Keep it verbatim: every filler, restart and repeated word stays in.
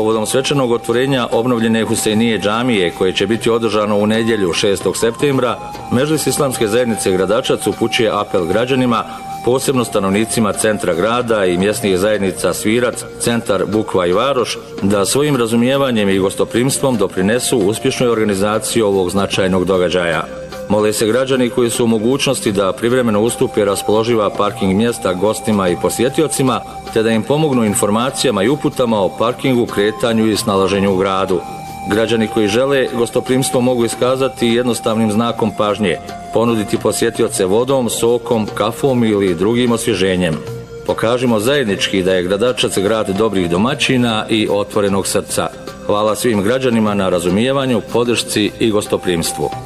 Povodom svečanog otvorenja obnovljene Husejnije džamije, koje će biti održano u nedjelju šestog septembra, Medžlis Islamske zajednice Gradačac upućuje apel građanima, posebno stanovnicima centra grada i mjesnih zajednica Svirac, Centar, Bukva i Varoš, da svojim razumijevanjem i gostoprimstvom doprinesu uspješnoj organizaciji ovog značajnog događaja. Mole se građani koji su u mogućnosti da privremeno ustupe raspoloživa parking mjesta gostima i posjetiocima, te da im pomognu informacijama i uputama o parkingu, kretanju i snalaženju u gradu. Građani koji žele gostoprimstvo mogu iskazati jednostavnim znakom pažnje, ponuditi posjetioce vodom, sokom, kafom ili drugim osvježenjem. Pokažimo zajednički da je Gradačac grad dobrih domaćina i otvorenog srca. Hvala svim građanima na razumijevanju, podršci i gostoprimstvu.